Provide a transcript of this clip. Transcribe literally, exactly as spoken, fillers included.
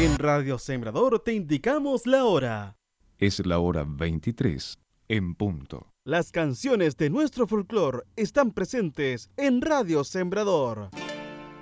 En Radio Sembrador te indicamos la hora. Es la hora veintitrés en punto. Las canciones de nuestro folclore están presentes en Radio Sembrador.